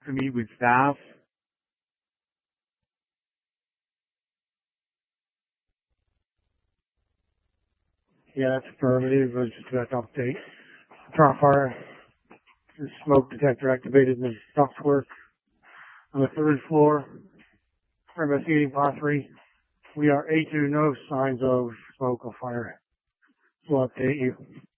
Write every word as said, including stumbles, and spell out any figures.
to meet with staff. Yeah, that's affirmative. It was just that update. Drop fire, the smoke detector activated in the ductwork on the third floor. We're investigating part three. We are A two, no signs of smoke or fire. We'll update you.